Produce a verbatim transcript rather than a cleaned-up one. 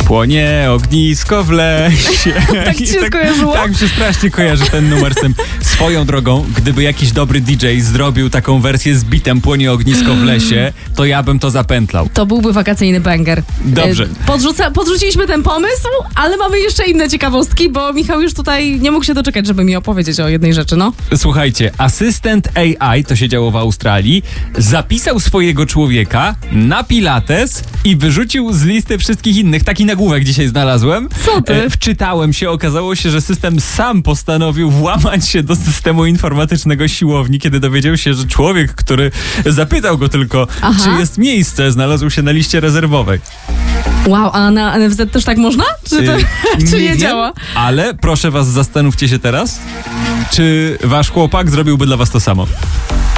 Płonie ognisko w lesie. Tak ci się tak, skojarzyło? Tak mi się strasznie kojarzy ten numer z tym. Swoją drogą, gdyby jakiś dobry D J zrobił taką wersję z bitem Płonie ognisko w lesie, to ja bym to zapętlał. To byłby wakacyjny banger. Dobrze. Podrzuca, podrzuciliśmy ten pomysł, ale mamy jeszcze inne ciekawostki, bo Michał już tutaj nie mógł się doczekać, żeby mi opowiedzieć o jednej rzeczy, no. Słuchajcie, asystent A I, to się działo w Australii, zapisał swojego człowieka na pilates i wyrzucił z listy wszystkich innych. Taki nagłówek dzisiaj znalazłem. Co ty? E, wczytałem się, okazało się, że system sam postanowił włamać się do systemu informatycznego siłowni, kiedy dowiedział się, że człowiek, który zapytał go tylko, Aha. czy jest miejsce, znalazł się na liście rezerwowej. Wow, a na N F Z też tak można? Czy, to, E, czy nie wiem, działa? Ale proszę was, zastanówcie się teraz, czy wasz chłopak zrobiłby dla was to samo.